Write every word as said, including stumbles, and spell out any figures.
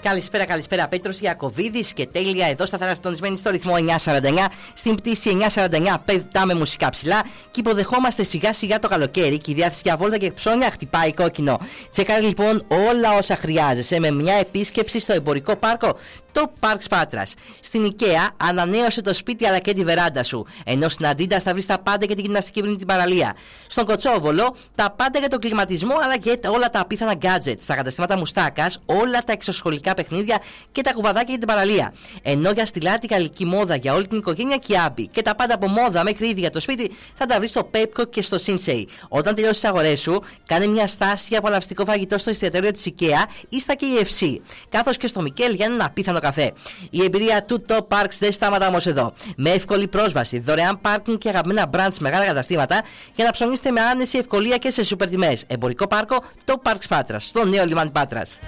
Καλησπέρα, καλησπέρα. Πέτρος Ιακωβίδης και τέλεια εδώ σταθερά συντονισμένοι στο ρυθμό εννιά σαράντα εννιά. Στην πτήση εννιά σαράντα εννιά πετάμε μουσικά ψηλά και υποδεχόμαστε σιγά σιγά το καλοκαίρι και η διάθεση για βόλτα και ψώνια χτυπάει κόκκινο. Τσεκάρε λοιπόν όλα όσα χρειάζεσαι με μια επίσκεψη στο εμπορικό πάρκο το Parks Πάτρας. Στην IKEA ανανέωσε το σπίτι αλλά και τη βεράντα σου. Ενώ στην Adidas θα βρεις τα πάντα για την γυμναστική πριν την παραλία. Στον Κοτσόβολο τα πάντα για το κλιματισμό αλλά και όλα τα απίθανα gadgets. Στα καταστήματα Μουστάκας όλα τα εξωσχολικά παιχνίδια και τα κουβαδάκια για την παραλία. Ενώ για στιλάτη γαλλική μόδα για όλη την οικογένεια και άμπι και τα πάντα από μόδα μέχρι ήδη για το σπίτι θα τα βρεις στο Pepco και στο Sinsei. Όταν τελειώσεις τις αγορές σου, κάνε μια στάση για απολαυστικό φαγητό στο εστιατόριο της IKEA ή στα κέι εφ σι. Καθώς και στο Μικέλ για έναν απίθανο καφέ. Η εμπειρία του Top Parks δεν σταματά όμως εδώ. Με εύκολη πρόσβαση, δωρεάν πάρκινγκ και αγαπημένα brands μεγάλα καταστήματα για να ψωνίσετε με άνεση, ευκολία και σε σούπερ τιμές. Εμπορικό πάρκο Top Parks Πάτρας, στο νέο λιμάνι Πάτρας.